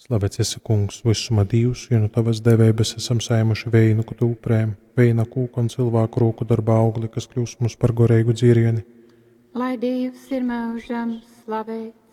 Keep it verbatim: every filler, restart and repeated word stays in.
Slavēts esi, kungs, visuma Dievs, jo no tavas devības esam saēmuši veinu tūprēm, veina kūka un cilvēku roku darba augli, kas kļūst mums par gorēgu dzirieni. Lai Dievs ir mūžam slavēts.